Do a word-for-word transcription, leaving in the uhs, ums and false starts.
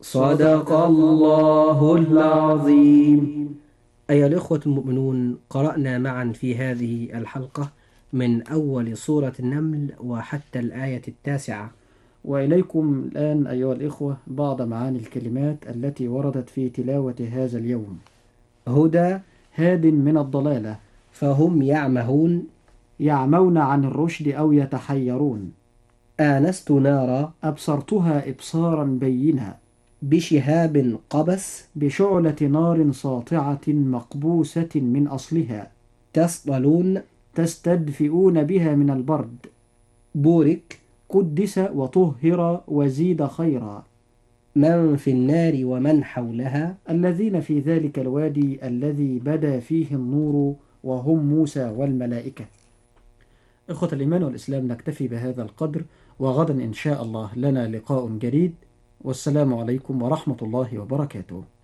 صدق الله العظيم. أيها الإخوة المؤمنون، قرأنا معا في هذه الحلقة من أول سورة النمل وحتى الآية التاسعة. وإليكم الآن أيها الإخوة بعض معاني الكلمات التي وردت في تلاوة هذا اليوم. هدى، هاد من الضلالة، فهم يعمهون. يعمون عن الرشد أو يتحيرون. آنست نارا، أبصرتها إبصارا بينا، بشهاب قبس. بشعلة نار ساطعة مقبوسة من أصلها، تصطلون، تستدفئون بها من البرد. بورك، قدس وطهر وزيد خيرا. من في النار ومن حولها. الذين في ذلك الوادي الذي بدا فيه النور وهم موسى والملائكة. إخوة الإيمان والإسلام، نكتفي بهذا القدر، وغدا إن شاء الله لنا لقاء جديد، والسلام عليكم ورحمة الله وبركاته.